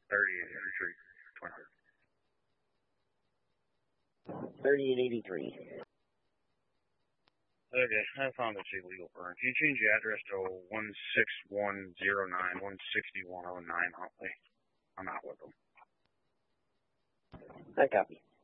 3883. Okay, I found this illegal burn. Can you change the address to 16109 16109 Huntley? I'm out with them. I copy.